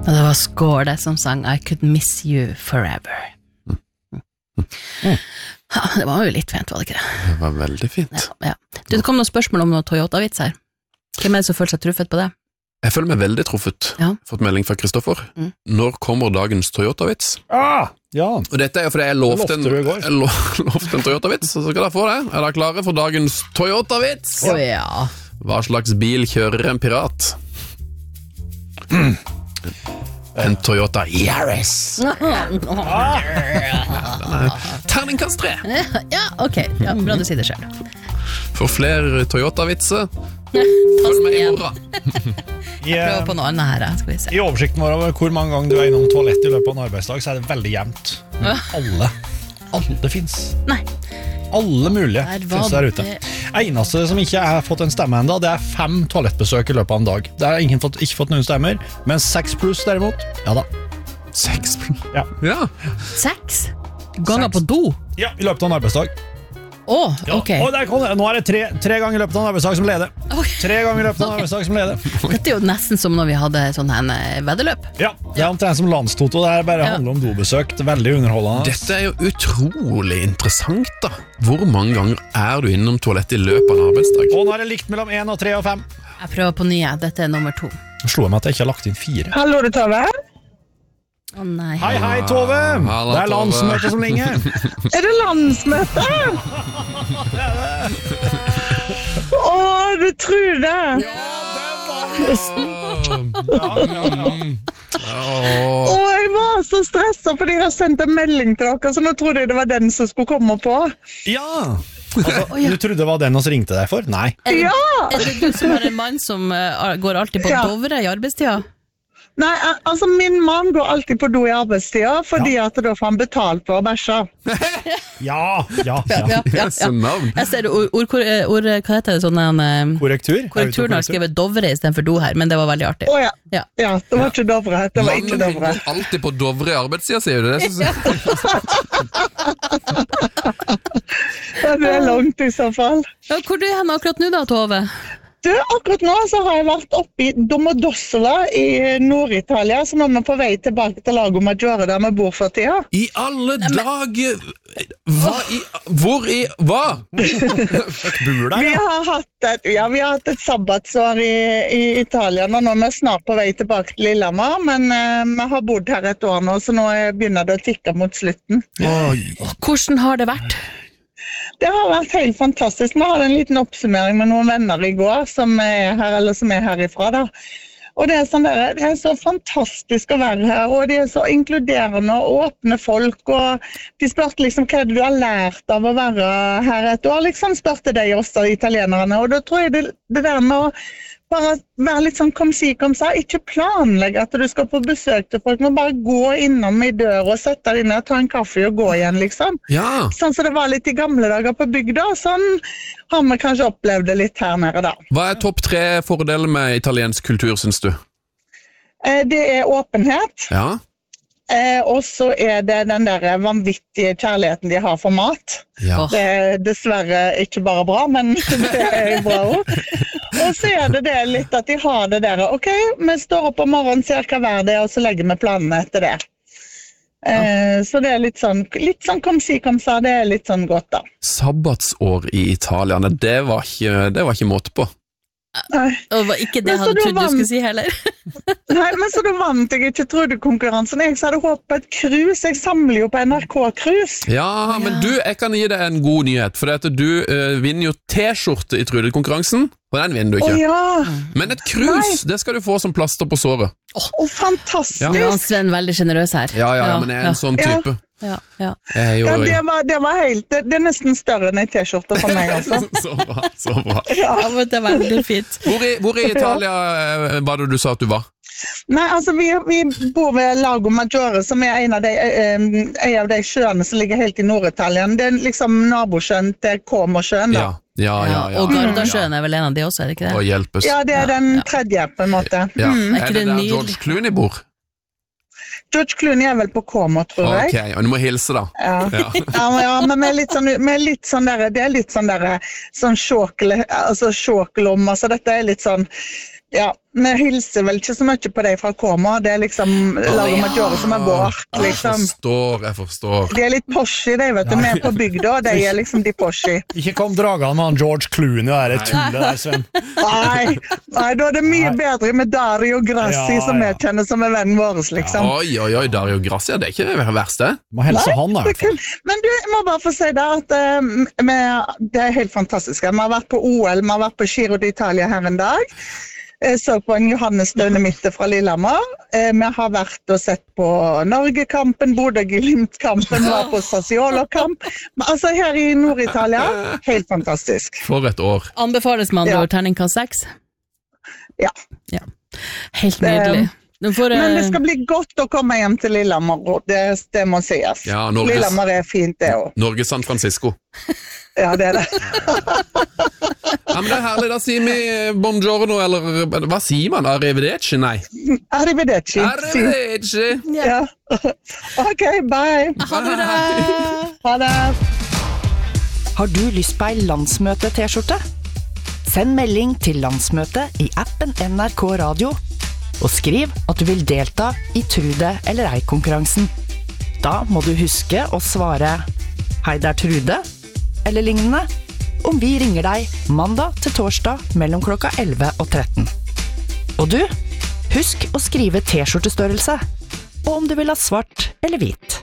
Og det var Skåle som sang I Could Miss You Forever. Ja, det var jo litt fint, var det ikke det? Det var veldig fint. Ja. Du, det kom noen spørsmål om noen Toyota-vits her. Hvem er det som føler seg truffet på det? Jeg føler meg veldig truffet. Ja. Fått melding fra Kristoffer. Når kommer dagens Toyota-vits? Ja. Og dette er jo fordi jeg lovte en Toyota-vits, så skal dere få det. Er dere klare for dagens Toyota-vits? Ja. Hva slags bil kjører en pirat? En Toyota Yaris. Terningkast 3. Ja, ok. Ja, bra du sier det selv. For flere Toyota-vitser, følg med i morgen. Prøv på noe annet her, skal vi se. I oversikten vår over hvor mange ganger du er innom toalett i løpet av en arbeidsdag, så er det veldig jevnt. Alle finnes. Nei. Alle mulige finnes der ute. Eneste som ikke har fått en stemme enda, det er 5 toalettbesøk i løpet av en dag. Det har ingen ikke fått noen stemmer, men 6 pluss derimot, ja da. 6 pluss? Ja. 6 ganger på do? Ja, i løpet av en arbeidsdag. Ok. Og nå er det 3 ganger i løpet av en arbeidsdag som leder. 3 ganger i løpet av en arbeidsdag som leder. Dette er jo nesten som når vi hadde sånn her veddeløp. Ja, det er omtrent som landstoto. Det her bare handler om dobesøk. Det er veldig underholdende. Dette er jo utrolig interessant da. Hvor mange ganger er du innom toalettet i løpet av en arbeidsdag? Og nå er det likt mellom 1 og 3 og 5. Jeg prøver på nye. Dette er nummer 2. Nå slo jeg meg at jeg ikke har lagt inn 4. Hallo, det Tove. Nei. Hei, Tove. Hallo, det er landsmøte som ringer. Er det landsmøte? Du tror det. Jeg var så stresset fordi jeg har sendt en melding til dere, så nå trodde jeg det var den som skulle komme på. Ja. Du trodde det var den oss ringte deg for? Nei. Er det du som har en mann som går alltid på Dovre i arbeidstida? Nei, altså min mann går alltid på do i arbeidstida, fordi at da får han betalt for å bæsje. Ja. Jeg ser hva heter det sånn Korrektur? Korrekturen har skrevet Dovre i stedet for do her, men det var veldig artig. Ja, det var ikke Dovre. Det var ikke Dovre. Mannen går alltid på Dovre i arbeidstida, sier du det? Det er langt i så fall. Hvor er du hen akkurat nå da, Tove? Du, akkurat nå så har jeg vært oppe i Domodossola i Nord-Italia, så nå er vi på vei tilbake til Lago Maggiore der vi bor for tida. I alle dager! Hva? Bor der, Vi har hatt et sabbatsår i Italia, og nå er vi snart på vei tilbake til Lillehammer, men vi har bodd her et år nå, så nå begynner det å tikke mot slutten. Hvordan har det vært? Det har vært helt fantastisk. Vi hadde en liten oppsummering med noen venner i går som er her, eller som er herifra da. Og det er, det er så fantastisk å være her, og de er så inkluderende og åpne folk, og de spørte liksom hva du har lært av å være her et år, liksom spørte de også, italienerne, og da tror jeg det der med å bare være litt sånn kom si, ikke planlegge at du skal på besøk til folk, men bare gå innom i døra og sette deg ned, ta en kaffe og gå igjen, liksom. Ja. Sånn som det var litt i gamle dager på bygda, sånn har vi kanskje opplevd det litt her nede da. Hva er topp 3 fordeler med italiensk kultur, synes du? Det er åpenhet. Ja. Og så er det den der vanvittige kjærligheten de har for mat. Ja. Det er dessverre ikke bare bra, men det er bra også. Og så er det litt at de har det der, ok, vi står opp om morgenen, ser hva vær det er, og så legger vi planene etter det. Så det er litt sånn kom si, det er litt sånn godt da. Sabbatsår i Italia, det var ikke måte på. Nei. Og var ikke det jeg hadde trodd du skulle si heller. Nei, men så da vant jeg ikke Trude-konkurransen. Jeg hadde håpet på et krus. Jeg samler jo på NRK-krus. Ja, men du, jeg kan gi deg en god nyhet, for at du vinner jo T-skjorte i Trude-konkurransen, og den vinner du ikke. Men et krus, det skal du få som plaster på såret. Fantastisk. Nå er Sven veldig generøs her. Ja, men jeg er en sånn type. Ja. Det var helt, det er nesten større enn en T-skjorte for meg altså. Så bra. Ja, men det var veldig fint. Hvor i Italia var det du sa at du var? Nei, altså vi bor ved Lago Maggiore, som er en av de sjøene som ligger helt i Nord-Italia. Det er liksom nabosjøen til Como-sjøen da. Ja. Og Gardasjøen er vel en av de også, er det ikke det? Og hjelpes. Ja, det er den tredje på en måte. Ja. Er det der George Clooney bor? George Clooney er vel på Como, tror jeg. Ok, og du må hilse da. Ja, men vi er litt sånn der, det er litt sånn der, sånn sjåkelom, altså dette er litt sånn, Ja, vi hilser vel ikke så mye på deg fra Koma, det liksom lager Maggiore som vårt, liksom. Jeg forstår. De litt poshy, de, vet du, vi på bygda, de liksom de poshy. Ikke kom dragene med han George Clooney og det tullet der, Sven. Nei, da det mye bedre med Dario Grassi, som jeg kjenner som vennen vår, liksom. Oi, Dario Grassi, det ikke det verste. Må helse han, i hvert fall. Men du, jeg må bare få si det, at det helt fantastisk. Vi har vært på OL, vi har vært på Giro d'Italia her en dag. Så på en Johannes Dønemitte fra Lillehammer. Vi har vært og sett på Norgekampen, Bodø-Glimt-kampen, var på Sassuolo-kamp. Altså her i Nord-Italia, helt fantastisk. For et år. Anbefales man å terningkast 6? Ja. Helt nydelig. Men det skal bli godt å komme hjem til Lillehammer, det må sies. Ja, Lillehammer fint det også. Norge San Francisco. Ja, det det. Ja, men det herlig, da sier vi buongiorno, eller hva sier man? Arrivederci? Nei. Arrivederci. Ja. Ok, bye. Ha det bra. Ha det. Har du lyst på ei landsmøte-t-skjorte? Send melding til landsmøtet i appen NRK Radio, og skriv at du vil delta i Trude eller ei-konkurransen. Da må du huske å svare «Hei, det Trude», eller lignende, om vi ringer deg mandag til torsdag mellom klokka 11 og 13. Og du, husk å skrive t-skjortestørrelse, og om du vil ha svart eller hvit.